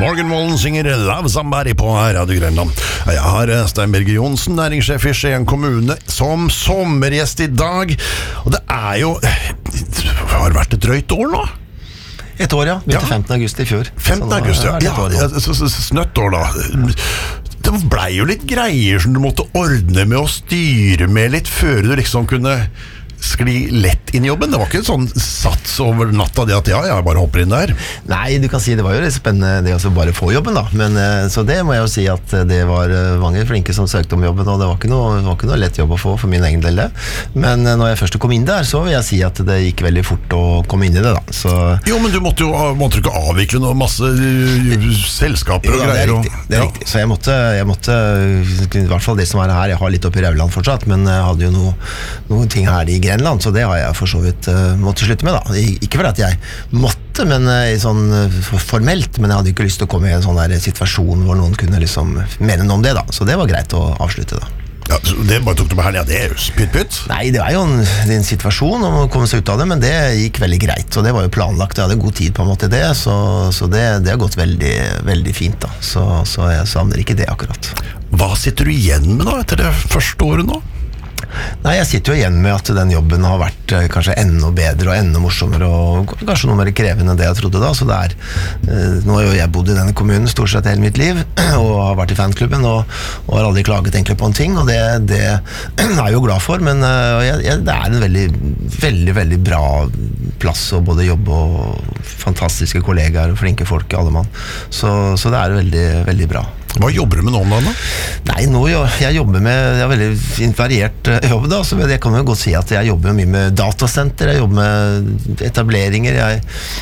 Morgan Wallen synger Love Somebody på Radio Grenland. Jeg har Stein Berger Johnsen, næringssjef i Skien kommune, som sommergjest i dag. Og det er jo, har vært et drøyt år nå. Et år, ja. Begynte 15. august i fjor. 15. august, ja. Snøtt år da. Det ble jo litt greier som du måtte ordne med og styre med litt før du liksom kunne skli lett inn i jobben. Det var ikke en sånn sats over natta det at jeg bare hopper inn der. Nei, du kan si det var jo litt spennende det å bare få jobben da. Men så det må jeg jo si at det var mange flinke som søkte om jobben, og det var ikke noe lett jobb å få for min egen del det. Men når jeg først kom inn der, så vil jeg si at det gikk veldig fort å komme inn i det da. Så jo, men du måtte ikke avvikle noe masse selskaper og greier. Det er riktig. Så jeg måtte, i hvert fall det som er her, jeg har litt oppe i Rauland fortsatt, men jeg hadde jo noen ting her i Grenland, så det har jeg for så vidt måtte slutte med da. Ikke for at jeg måtte, men sånn formelt, men jeg hadde ikke lyst til å komme i en sånn der situasjon hvor noen kunne liksom mene noe om det da, så det var greit å avslutte da. Ja, det bare tok du med her, ja, det er jo pytt. Nei, det var jo en situasjon om å komme seg ut av det, men det gikk veldig greit, og det var jo planlagt, jeg hadde god tid på en måte i det, så det har gått veldig, veldig fint da, så jeg savner ikke det akkurat. Hva sitter du igjen med da, etter det første året nå? Nei, jeg sitter jo igjen med at den jobben har vært kanskje enda bedre og enda morsommere og kanskje noe mer krevende enn det jeg trodde da, så det nå har jo jeg bodd i denne kommunen stort sett hele mitt liv og har vært i fanklubben og har aldri klaget egentlig på en ting, og det er jeg jo glad for, men det er en veldig, veldig, veldig bra plass å både jobbe og fantastiske kollegaer og flinke folk, alle mann, så det er veldig, veldig bra. Hva jobber du med nå om dagen da? Nei, jeg jobber med veldig variert jobb da, så jeg kan jo godt si at jeg jobber mye med datasenter, jeg jobber med etableringer, jeg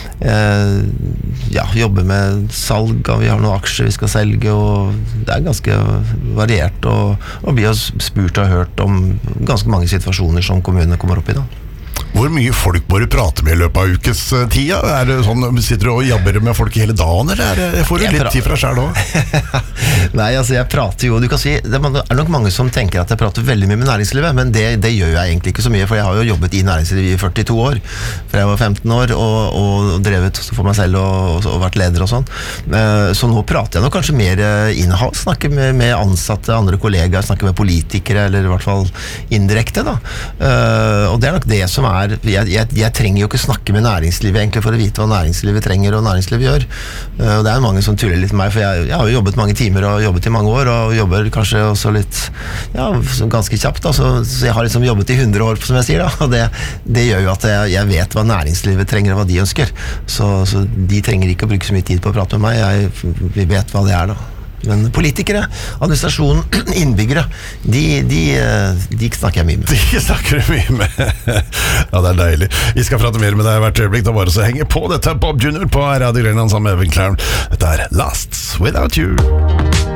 jobber med salg, vi har noen aksjer vi skal selge, og det er ganske variert, og vi har spurt og hørt om ganske mange situasjoner som kommunene kommer opp i da. Hvor mye folk må du prate med i løpet av ukes tida? Er det sånn, sitter du og jabber med folk i hele dagen, eller får du litt tid fra selv også? Nei, altså jeg prater jo, du kan si, det er nok mange som tenker at jeg prater veldig mye med næringslivet, men det gjør jeg egentlig ikke så mye, for jeg har jo jobbet i næringslivet i 42 år, for jeg var 15 år, og drevet for meg selv og vært leder og sånn. Så nå prater jeg nok kanskje mer in-house, snakker med ansatte, andre kollegaer, snakker med politikere, eller i hvert fall indirekte da. Og det er nok det som jeg trenger jo ikke snakke med næringslivet egentlig for å vite hva næringslivet trenger og næringslivet gjør, og det er mange som tuller litt med meg, for jeg har jo jobbet mange timer og jobbet i mange år, og jobber kanskje også litt ganske kjapt da, så jeg har liksom jobbet i 100 år som jeg sier da, og det gjør jo at jeg vet hva næringslivet trenger og hva de ønsker, så de trenger ikke å bruke så mye tid på å prate med meg, vi vet hva det da. Men politikere, administrasjonen, innbyggere, de snakker jeg mye med. De snakker du mye med. Ja, det er deilig. Vi skal prate mer med deg hvert øyeblikk, da bare så henge på. Dette Bob Jr. på Radio Grenland sammen med Evan Clown. Dette Lasts Without You.